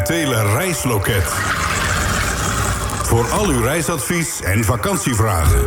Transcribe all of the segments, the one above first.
Telereisloket. Voor al uw reisadvies en vakantievragen.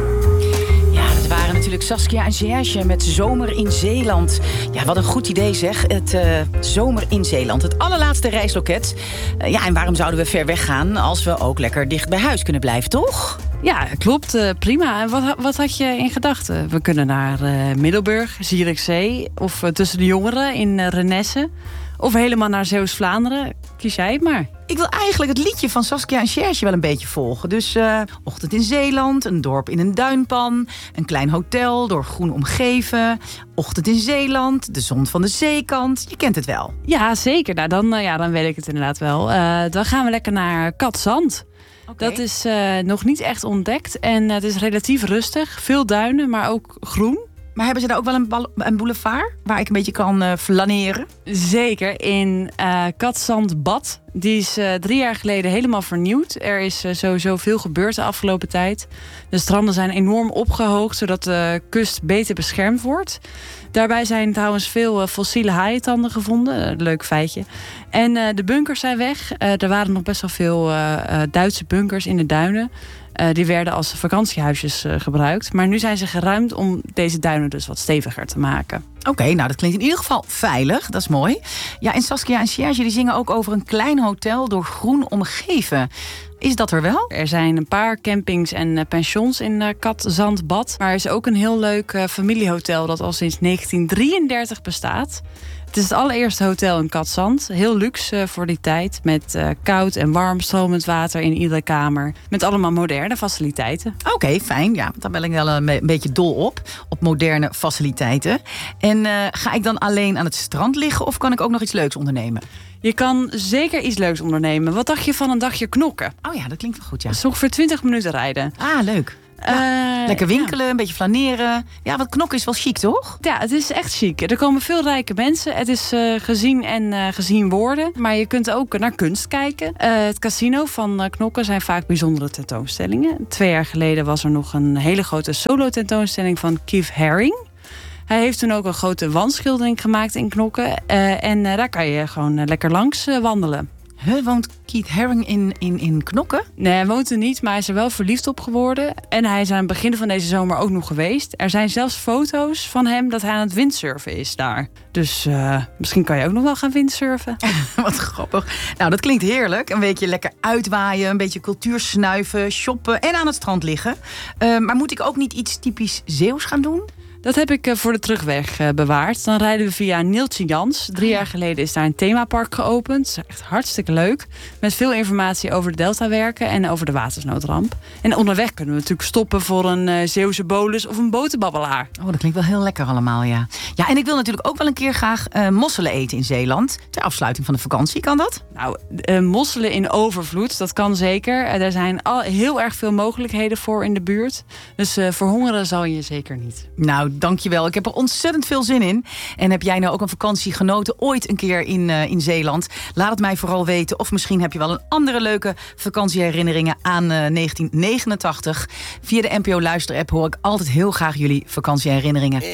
Ja, dat waren natuurlijk Saskia en Serge met Zomer in Zeeland. Ja, wat een goed idee zeg. Het Zomer in Zeeland, het allerlaatste reisloket. Ja, en waarom zouden we ver weg gaan als we ook lekker dicht bij huis kunnen blijven, toch? Ja, klopt. Prima. En wat had je in gedachten? We kunnen naar Middelburg, Zierikzee of tussen de jongeren in Renesse. Of helemaal naar Zeeuws-Vlaanderen. Kies jij het maar. Ik wil eigenlijk het liedje van Saskia en Serge wel een beetje volgen. Dus ochtend in Zeeland, een dorp in een duinpan, een klein hotel door groen omgeven, ochtend in Zeeland, de zon van de zeekant. Je kent het wel. Ja, zeker. Nou, dan weet ik het inderdaad wel. Dan gaan we lekker naar Katzand. Okay. Dat is nog niet echt ontdekt en het is relatief rustig. Veel duinen, maar ook groen. Maar hebben ze daar ook wel een boulevard waar ik een beetje kan flaneren? Zeker, in Katzandbad. Die is 3 jaar geleden helemaal vernieuwd. Er is sowieso veel gebeurd de afgelopen tijd. De stranden zijn enorm opgehoogd, zodat de kust beter beschermd wordt. Daarbij zijn trouwens veel fossiele haaientanden gevonden. Leuk feitje. En de bunkers zijn weg. Er waren nog best wel veel Duitse bunkers in de duinen. Die werden als vakantiehuisjes gebruikt. Maar nu zijn ze geruimd om deze duinen dus wat steviger te maken. Oké, nou dat klinkt in ieder geval veilig. Dat is mooi. Ja, en Saskia en Serge die zingen ook over een klein hotel door groen omgeven. Is dat er wel? Er zijn een paar campings en pensions in Katzandbad. Maar er is ook een heel leuk familiehotel dat al sinds 1933 bestaat. Het is het allereerste hotel in Katzand. Heel luxe voor die tijd. Met koud en warm stromend water in iedere kamer. Met allemaal moderne faciliteiten. Oké, fijn. Ja, daar ben ik wel een beetje dol op moderne faciliteiten. En ga ik dan alleen aan het strand liggen of kan ik ook nog iets leuks ondernemen? Je kan zeker iets leuks ondernemen. Wat dacht je van een dagje knokken? Oh ja, dat klinkt wel goed, ja. Dat is ongeveer 20 minuten rijden. Ah, leuk. Ja, lekker winkelen, een beetje flaneren. Ja, want knokken is wel chic, toch? Ja, het is echt chic. Er komen veel rijke mensen. Het is gezien en gezien worden. Maar je kunt ook naar kunst kijken. Het casino van knokken zijn vaak bijzondere tentoonstellingen. 2 jaar geleden was er nog een hele grote solo-tentoonstelling van Keith Haring. Hij heeft toen ook een grote wandschildering gemaakt in knokken. En daar kan je gewoon lekker langs wandelen. Woont Keith Haring in Knokken? Nee, hij woont er niet, maar hij is er wel verliefd op geworden. En hij is aan het begin van deze zomer ook nog geweest. Er zijn zelfs foto's van hem dat hij aan het windsurfen is daar. Dus misschien kan je ook nog wel gaan windsurfen. Wat grappig. Nou, dat klinkt heerlijk. Een weekje lekker uitwaaien, een beetje cultuur snuiven, shoppen en aan het strand liggen. Maar moet ik ook niet iets typisch Zeeuws gaan doen? Dat heb ik voor de terugweg bewaard. Dan rijden we via Neeltje Jans. 3 jaar geleden is daar een themapark geopend. Echt hartstikke leuk. Met veel informatie over de deltawerken en over de watersnoodramp. En onderweg kunnen we natuurlijk stoppen voor een Zeeuwse bolus of een boterbabbelaar. Oh, dat klinkt wel heel lekker allemaal, ja. Ja, en ik wil natuurlijk ook wel een keer graag mosselen eten in Zeeland. Ter afsluiting van de vakantie, kan dat? Nou, mosselen in overvloed, dat kan zeker. Er zijn heel erg veel mogelijkheden voor in de buurt. Dus verhongeren zal je zeker niet. Nou, dankjewel. Ik heb er ontzettend veel zin in. En heb jij nou ook een vakantie genoten ooit een keer in Zeeland? Laat het mij vooral weten. Of misschien heb je wel een andere leuke vakantieherinneringen aan 1989. Via de NPO Luister-app hoor ik altijd heel graag jullie vakantieherinneringen.